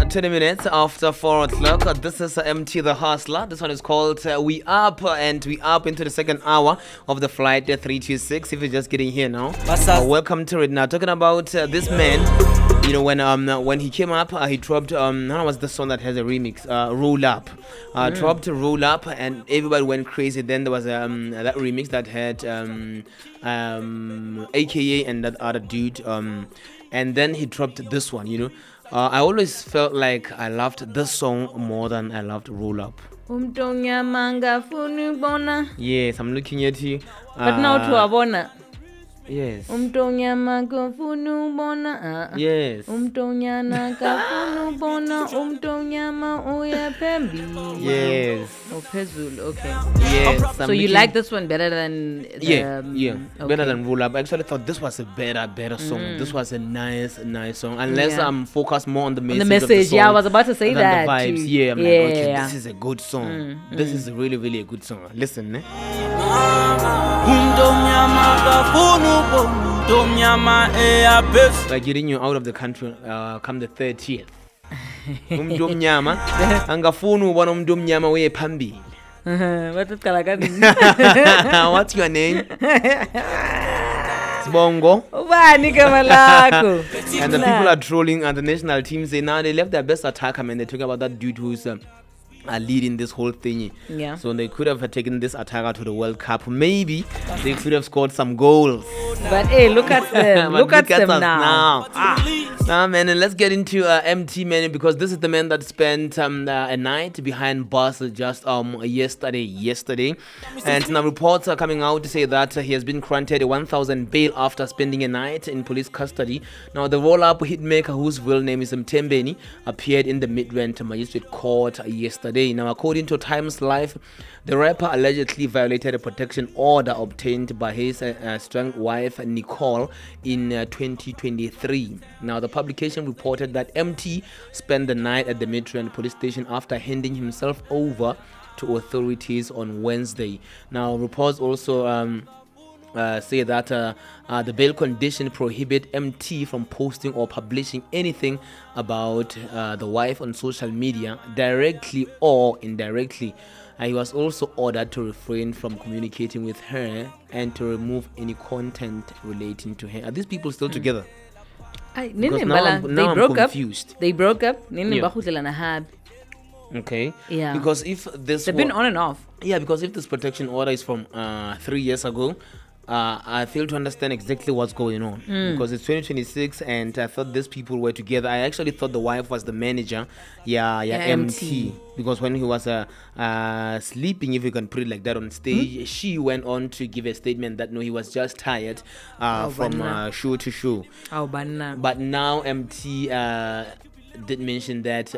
20 minutes after 4 o'clock. This is MT the Hustler. This one is called We Up, and we up into the second hour of the flight 326. If you're just getting here now, welcome to it. Now, talking about this man, you know, when he came up, he dropped, how was the song that has a remix? Roll Up. Dropped Roll Up, and everybody went crazy. Then there was that remix that had AKA and that other dude. And then he dropped this one, you know. I always felt like I loved this song more than I loved Roll Up. Yes, I'm looking at you. But now to Abona. Yes. Yes. Yes. Okay. Yes. So you like this one better than yeah. Okay. Better than Roll Up. I actually thought this was a better song. This was a nice song. Unless I'm focused more on the message. The message, of the song, yeah, I was about to say that. The vibes. Too. Yeah, I'm like, okay, this is a good song. This is really, really a good song. Listen, eh? Like getting you out of the country come the 30th. Umdumnyama angafunu ubona umdumnyama uye phambili. What's your name? Bongo. And the people are trolling, and the national team say now they left their best attacker, man. They talk about that dude who's leading this whole thingy. Yeah. So they could have taken this attacker to the World Cup. Maybe they could have scored some goals. But hey, look at them. look at them now. Now, man, and let's get into MT, man, because this is the man that spent a night behind bars just yesterday. And now reports are coming out to say that he has been granted a 1,000 bail after spending a night in police custody. Now, the roll-up hitmaker, whose real name is Mthembeni, appeared in the Midrand Magistrate Court yesterday. Now, according to Times Live, the rapper allegedly violated a protection order obtained by his strangled wife, Nicole, in 2023. Now, the publication reported that MT spent the night at the Midrand police station after handing himself over to authorities on Wednesday. Now, reports also say that the bail condition prohibit MT from posting or publishing anything about the wife on social media, directly or indirectly. He was also ordered to refrain from communicating with her and to remove any content relating to her. Are these people still together? Because now I'm confused. They broke up. Okay. Yeah. Because if they've been on and off. Yeah, because if this protection order is from 3 years ago, I fail to understand exactly what's going on. Because it's 2026 and I thought these people were together. I actually thought the wife was the manager. Yeah, MT. Because when he was sleeping, if you can put it like that, on stage, she went on to give a statement that no, he was just tired from show to show. But now MT did mention that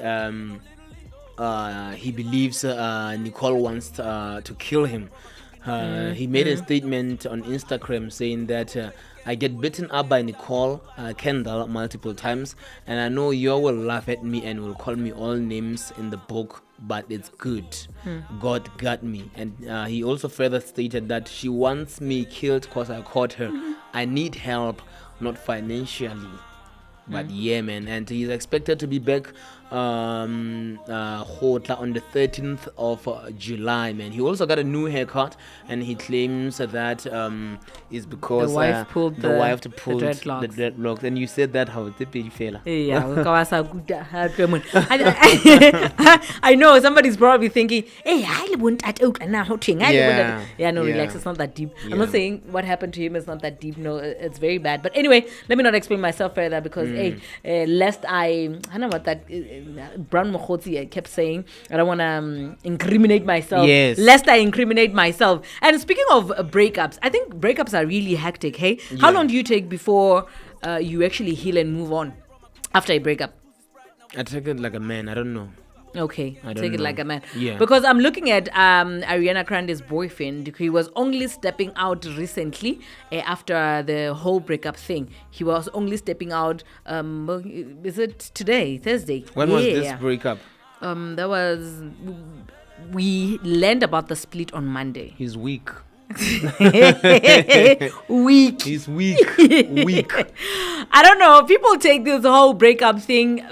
he believes Nicole wants to kill him. He made a statement on Instagram saying that I get beaten up by Nicole Kendall multiple times, and I know you will laugh at me and will call me all names in the book, but it's good. God got me. And he also further stated that she wants me killed because I caught her. I need help, not financially. But yeah, man, and he's expected to be back on the 13th of July, man. He also got a new haircut, and he claims that is because the wife pulled the dreadlocks. And you said that how the big fella. Yeah, I know somebody's probably thinking, hey, I won't at now. Yeah, no, relax, it's not that deep. I'm not saying what happened to him is not that deep. No, it's very bad. But anyway, let me not explain myself further because lest I know what that Brown Mokhotsi kept saying, I don't want to incriminate myself. Yes. Lest I incriminate myself. And speaking of breakups, I think breakups are really hectic. Hey, how long do you take before you actually heal and move on after a breakup? I take it like a man. I don't know. Okay, take it like a man. Yeah. Because I'm looking at Ariana Grande's boyfriend. He was only stepping out recently after the whole breakup thing. He was only stepping out, is it today, Thursday? When was this breakup? That was, we learned about the split on Monday. He's weak. Weak. He's weak. I don't know. People take this whole breakup thing